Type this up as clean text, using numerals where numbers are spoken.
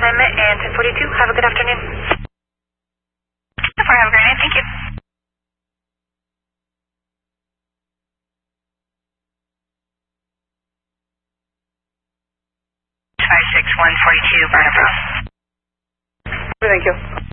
assignment and 1042. Have a good afternoon. Have a great day. Thank you. 56142, Barnaby. Thank you.